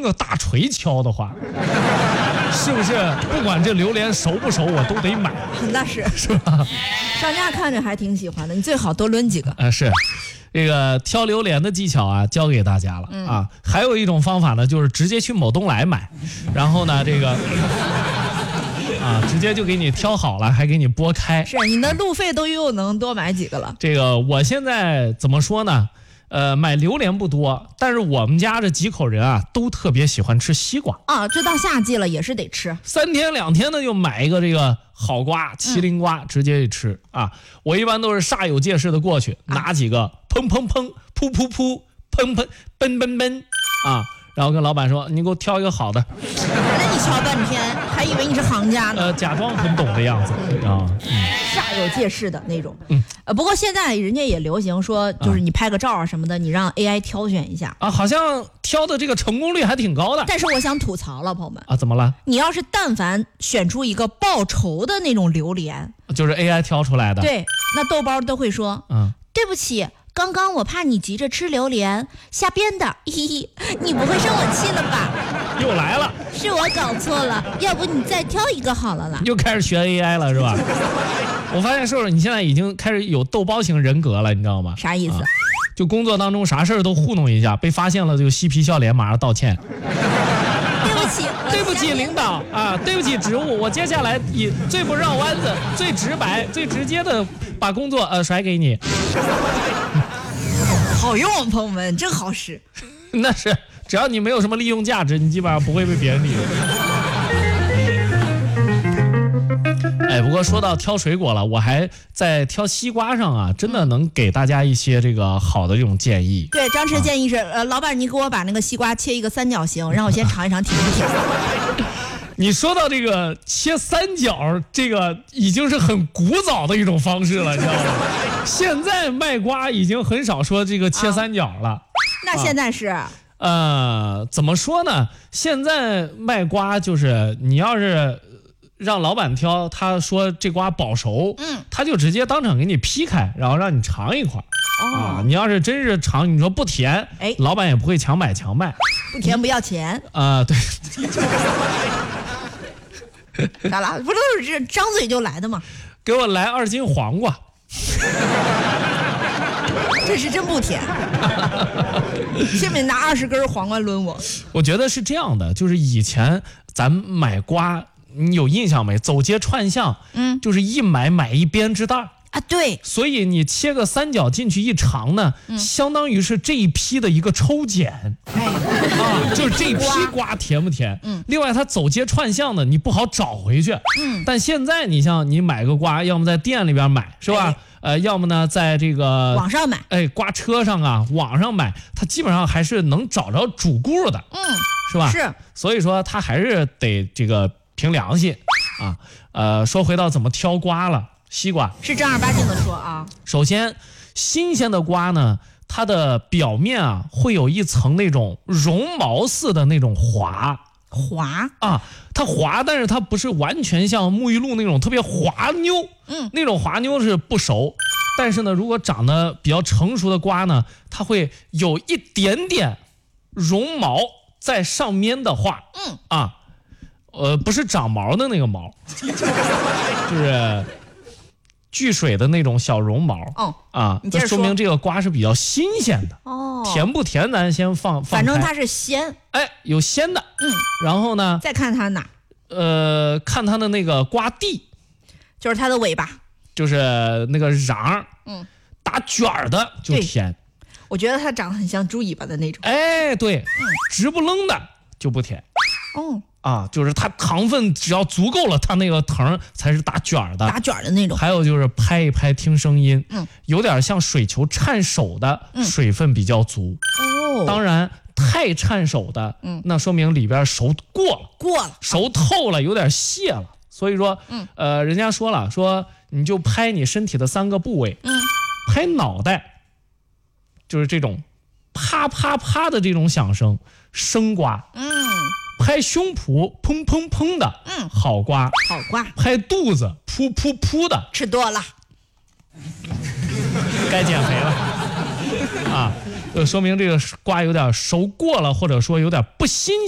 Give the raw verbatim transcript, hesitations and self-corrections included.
个大锤敲的话，是不是不管这榴莲熟不熟我都得买？ 那是是吧？ 商家看着还挺喜欢的，你最好多抡几个。 啊，是。这个挑榴莲的技巧啊，教给大家了、嗯、啊。还有一种方法呢，就是直接去某东来买，然后呢，这个啊，直接就给你挑好了，还给你剥开。 是你的路费都又能多买几个了。 这个我现在怎么说呢？呃，买榴莲不多，但是我们家这几口人啊，都特别喜欢吃西瓜啊。这到夏季了，也是得吃。 三天两天的就买一个这个好瓜，麒麟瓜，嗯、直接一吃啊。我一般都是煞有介事的过去，啊、拿几个砰砰砰、噗噗噗、砰砰奔奔奔啊，然后跟老板说：“你给我挑一个好的。” 那你瞧半天，还以为你是行家呢。 呃，假装很懂的样子啊。嗯煞有介事的那种，嗯，呃，不过现在人家也流行说，就是你拍个照啊什么的，你让 A I 挑选一下啊，好像挑的这个成功率还挺高的。 但是我想吐槽了，朋友们啊，怎么了？ 你要是但凡选出一个报仇的那种榴莲， 就是 A I 挑出来的， 对，那豆包都会说， 嗯， 对不起，刚刚我怕你急着吃榴莲，瞎编的，嘿嘿，你不会生我气了吧？ 又来了， 是我搞错了，要不你再挑一个好了啦。 又开始学 A I 了是吧？我发现瘦瘦你现在已经开始有豆包型人格了，你知道吗？ 啥意思？啊、 就工作当中啥事儿都糊弄一下，被发现了就嬉皮笑脸，马上道歉。 对不起， 对不起领导啊，对不起职务，我接下来以最不绕弯子、最直白、最直接的把工作呃甩给你。 好用，朋友们，真好使。 那是，只要你没有什么利用价值，你基本上不会被别人利用。哎，不过说到挑水果了，我还在挑西瓜上啊，真的能给大家一些这个好的这种建议。 对，张弛建议是，啊、呃，老板，你给我把那个西瓜切一个三角形，让我先尝一尝甜不甜。 你说到这个切三角，这个已经是很古早的一种方式了，你知道吗？现在卖瓜已经很少说这个切三角了。啊、 那现在是？啊、 呃，怎么说呢？现在卖瓜就是你要是让老板挑，他说这瓜保熟，嗯，他就直接当场给你劈开，然后让你尝一块。哦、啊，你要是真是尝，你说不甜，哎，老板也不会强买强卖。 不甜不要钱啊、呃，对。 咋了？不都是这张嘴就来的吗？ 给我来二斤黄瓜。 这是真不甜。下面拿二十根黄瓜抡我。 我觉得是这样的，就是以前咱买瓜，你有印象没？走街串巷，嗯，就是一买买一编织袋啊，对。 所以你切个三角进去一尝呢，嗯、相当于是这一批的一个抽检，哎、啊，就是这一批瓜甜不甜？嗯。另外，它走街串巷的，你不好找回去。嗯。但现在你像你买个瓜，要么在店里边买，是吧？哎、呃，要么呢在这个网上买， 哎，瓜车上啊，网上买，它基本上还是能找着主顾的。嗯。是吧？ 是。 所以说，它还是得这个凭良心啊。呃，说回到怎么挑瓜了。西瓜是正儿八经的说啊， 首先，新鲜的瓜呢，它的表面啊会有一层那种绒毛似的那种滑滑啊，它滑，但是它不是完全像沐浴露那种特别滑妞，嗯，那种滑妞是不熟，但是呢，如果长得比较成熟的瓜呢，它会有一点点绒毛在上面的话，嗯啊，呃，不是长毛的那个毛，就是聚水的那种小绒毛。哦啊，这说明这个瓜是比较新鲜的。哦，甜不甜咱先放放开， 反正它是鲜， 哎，有鲜的。嗯，然后呢， 再看它哪？ 呃，看它的那个瓜蒂， 就是它的尾巴， 就是那个瓤，嗯，打卷儿的就甜。 我觉得它长得很像猪尾巴的那种。 哎，对，嗯，直不愣的就不甜。哦。啊，就是它糖分只要足够了，它那个藤才是打卷的， 打卷的那种。 还有就是拍一拍听声音，嗯，有点像水球颤手的，水分比较足。哦，当然太颤手的，嗯，那说明里边熟过了， 过了， 熟透了，有点泄了。所以说，嗯，呃，人家说了，说你就拍你身体的三个部位，嗯，拍脑袋，就是这种啪啪啪的这种响声，生瓜，嗯。拍胸脯砰砰砰的，嗯，好瓜， 好瓜。 拍肚子噗噗噗的， 吃多了， 该减肥了啊！呃，说明这个瓜有点熟过了，或者说有点不新鲜。